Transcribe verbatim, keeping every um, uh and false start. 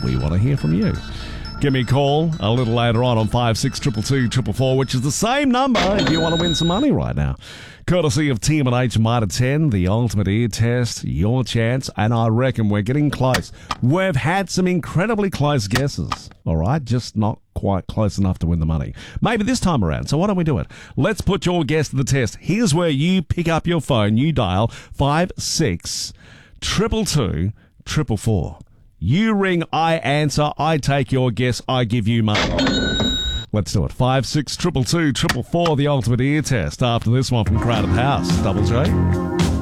we want to hear from you. Give me a call a little later on on five six two two two four four, which is the same number if you want to win some money right now. Courtesy of T M and H Mitre ten, the ultimate ear test, your chance, and I reckon we're getting close. We've had some incredibly close guesses, all right? Just not quite close enough to win the money. Maybe this time around, so why don't we do it? Let's put your guess to the test. Here's where you pick up your phone, you dial five six two two two four four four. You ring, I answer, I take your guess, I give you money. Let's do it. five six two two two four four, the ultimate ear test. After this one from Crowded House. Double J.